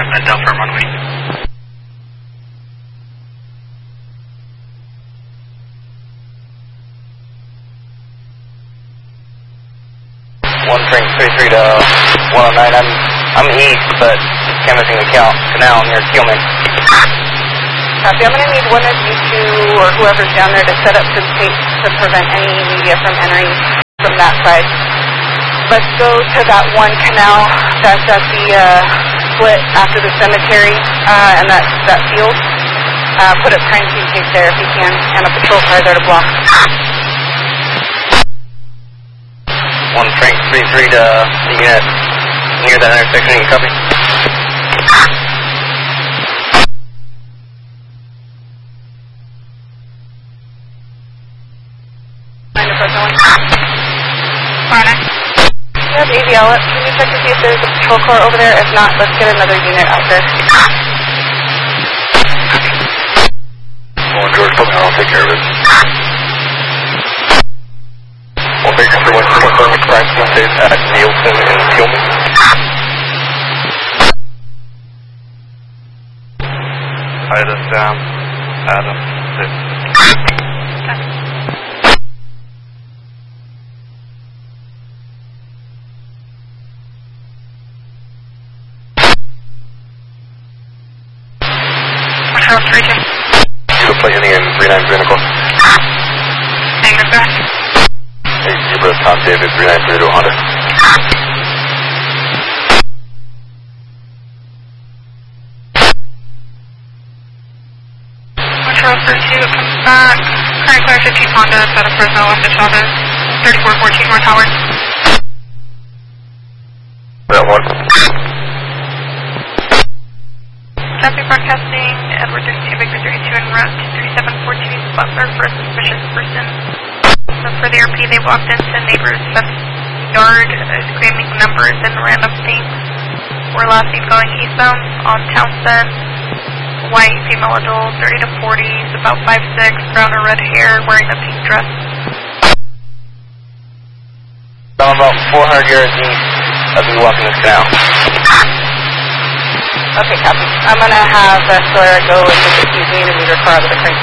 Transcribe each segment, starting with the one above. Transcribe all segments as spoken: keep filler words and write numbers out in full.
at Delta runway. one three three three to one oh nine. I'm I'm east, but canvassing the cal canal near Kielman. Copy. I'm going to need one of you two or whoever's down there to set up some tapes to prevent any media from entering from that side. Let's go to that one canal that's at the uh, split after the cemetery uh, and that that field. Uh, put up crime scene tape there if you can, and a patrol car there to block. one Frank three three to the unit near that intersection. You copy? We have A V L up. Can you check to see if there's a patrol car over there? If not, let's get another unit out there. One George, coming out. I'll take care of it. One Baker for one to confirm with crime scene tape at Nielsen and Kielman. Ida Sam, Adam six. Control three two. Zero plate ending in three nine three nickel. Negative, go ahead. Hey, Zebra, Tom David, three nine three to Honda. Control three two comes back. Current clear fifteen Honda, out of Fresno, west of Chavez. thirty-four fourteen North Howard. That one. Traffic broadcasting, Edward thirty-two, Victor thirty-two, en route to thirty-seven fourteen Butler for a suspicious person. So for the R P, they walked into neighbor's fence yard, uh, screaming numbers and random things. We're last seen going eastbound on Townsend. White, female adult, thirty to forty, is about five six, brown or red hair, wearing a pink dress. I'm about four hundred yards east of me walking this canal. Okay, copy. I'm going to have uh, Sawyer go and take the T V to move your car out of the crane.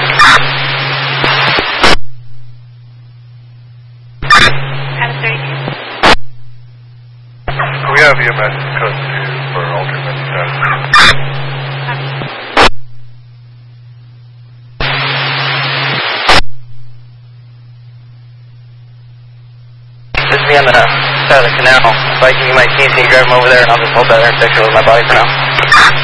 Adam thirty-two. We have E M S code two for alternate test. This is me on the side of the canal. If I give you my keys, can you grab them over there and I'll just hold that intersection with my body for now.